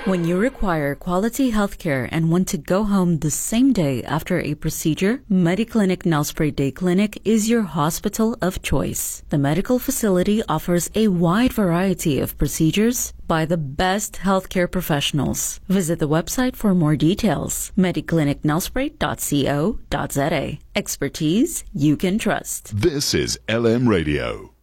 When you require quality healthcare and want to go home the same day after a procedure, Mediclinic Nelspruit Day Clinic is your hospital of choice. The medical facility offers a wide variety of procedures by the best healthcare professionals. Visit the website for more details. mediclinicnelspruit.co.za. Expertise you can trust. This is LM Radio.